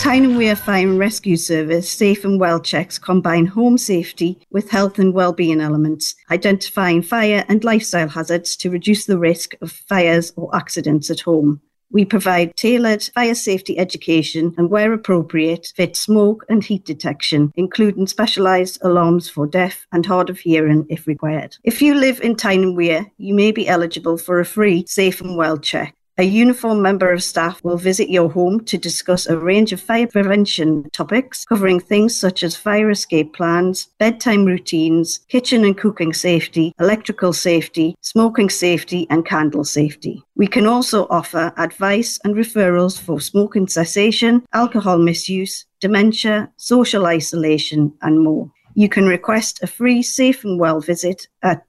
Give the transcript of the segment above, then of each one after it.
Tyne and Wear Fire and Rescue Service Safe and Well checks combine home safety with health and well-being elements, identifying fire and lifestyle hazards to reduce the risk of fires or accidents at home. We provide tailored fire safety education and, where appropriate, fit smoke and heat detection, including specialised alarms for deaf and hard of hearing if required. If you live in Tyne and Wear, you may be eligible for a free Safe and Well check. A uniformed member of staff will visit your home to discuss a range of fire prevention topics, covering things such as fire escape plans, bedtime routines, kitchen and cooking safety, electrical safety, smoking safety, and candle safety. We can also offer advice and referrals for smoking cessation, alcohol misuse, dementia, social isolation, and more. You can request a free Safe and Well visit at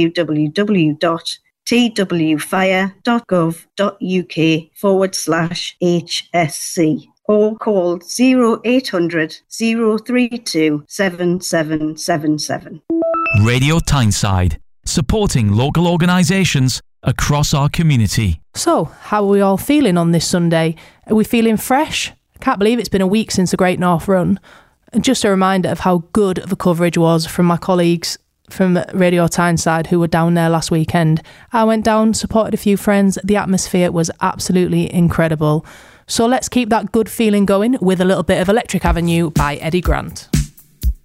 www.twfire.gov.uk/HSC or call 0800 032 7777. Radio Tyneside, supporting local organisations across our community. So, how are we all feeling on this Sunday? Are we feeling fresh? I can't believe it's been a week since the Great North Run. And just a reminder of how good the coverage was from my colleagues from Radio Tyneside who were down there last weekend. I went down, supported a few friends. The atmosphere was absolutely incredible. So let's keep that good feeling going with a little bit of Electric Avenue by Eddie Grant.